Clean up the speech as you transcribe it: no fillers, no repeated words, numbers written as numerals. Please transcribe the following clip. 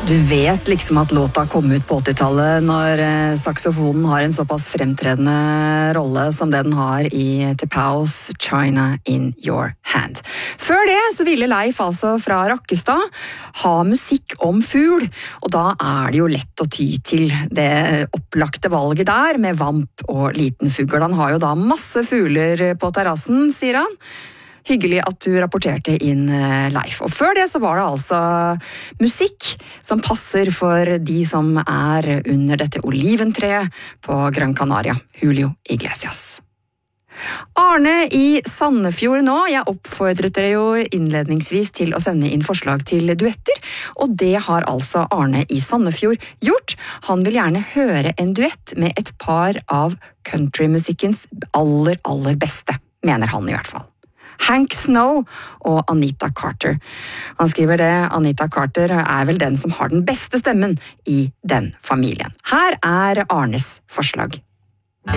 Du vet liksom at låta kom ut på 80-tallet når saksofonen har en såpass fremtredende rolle som det den har i T'Pau's China in Your Hand. Før det så ville Leif altså fra Rakkestad ha musikk om fugl, og da er det jo lett å ty til det opplagte valget der med Vamp og Liten fugl. Han har jo da masse fugler på terrassen, sier han. Hyggelig at du rapporterte inn, Leif. Og før det så var det altså musikk som passer for de som er under dette oliventreet på Gran Canaria, Julio Iglesias. Arne i Sandefjord nå, jeg oppfordret dere jo innledningsvis til å sende inn forslag til duetter, og det har altså Arne i Sandefjord gjort. Han vil gjerne høre en duett med et par av countrymusikkens aller beste, mener han i hvert fall. Hank Snow og Anita Carter. Han skriver det, Anita Carter er vel den som har den beste stemmen i den familien. Her er Arnes forslag.